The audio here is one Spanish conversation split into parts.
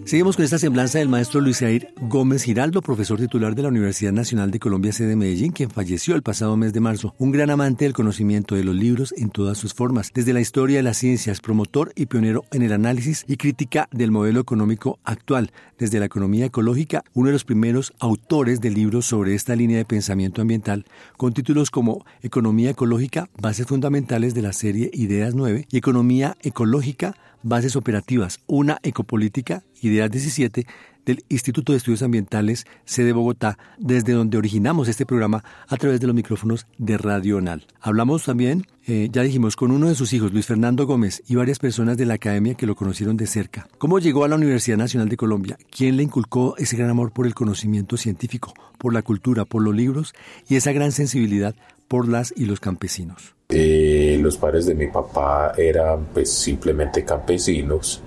Seguimos con esta semblanza del maestro Luis Jair Gómez Giraldo, profesor titular de la Universidad Nacional de Colombia, sede de Medellín, quien falleció el pasado mes de marzo. Un gran amante del conocimiento de los libros en todas sus formas, desde la historia de las ciencias, promotor y pionero en el análisis y crítica del modelo económico actual, desde la economía ecológica, uno de los primeros autores de libros sobre esta línea de pensamiento ambiental, con títulos como Economía ecológica, bases fundamentales de la serie Ideas 9 y Economía ecológica, bases operativas, una ecopolítica, Ideas 17, del Instituto de Estudios Ambientales, sede Bogotá, desde donde originamos este programa a través de los micrófonos de Radio ONAL. Hablamos también, ya dijimos, con uno de sus hijos, Luis Fernando Gómez, y varias personas de la academia que lo conocieron de cerca. ¿Cómo llegó a la Universidad Nacional de Colombia? ¿Quién le inculcó ese gran amor por el conocimiento científico, por la cultura, por los libros y esa gran sensibilidad por las y los campesinos? Los padres de mi papá eran pues simplemente campesinos.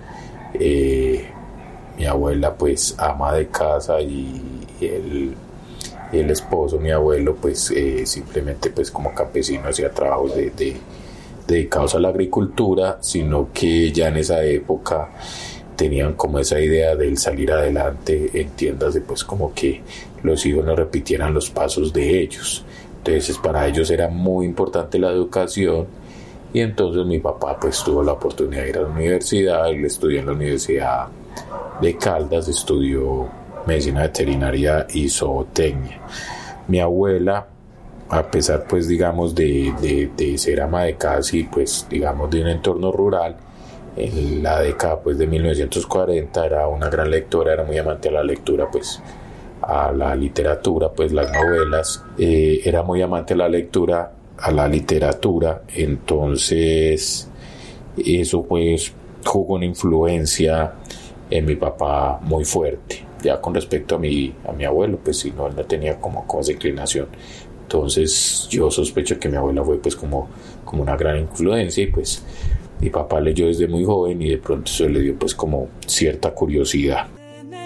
Mi abuela pues ama de casa y el esposo, mi abuelo, pues simplemente pues como campesino hacía trabajos dedicados a la agricultura, sino que ya en esa época tenían como esa idea del salir adelante, entiéndase pues como que los hijos no repitieran los pasos de ellos. Entonces para ellos era muy importante la educación y entonces mi papá pues tuvo la oportunidad de ir a la universidad. Él estudió en la Universidad de Caldas, estudió medicina veterinaria y zootecnia. Mi abuela, a pesar pues digamos de ser ama de casa y pues digamos de un entorno rural, en la década pues de 1940 era una gran lectora, era muy amante a la lectura, pues a la literatura, pues las novelas, era muy amante a la lectura, a la literatura. Entonces eso pues jugó una influencia en mi papá muy fuerte. Ya con respecto a mi abuelo, pues si no, él no tenía como esa inclinación. Entonces yo sospecho que mi abuela fue pues como una gran influencia y pues mi papá leyó desde muy joven y de pronto eso le dio pues como cierta curiosidad.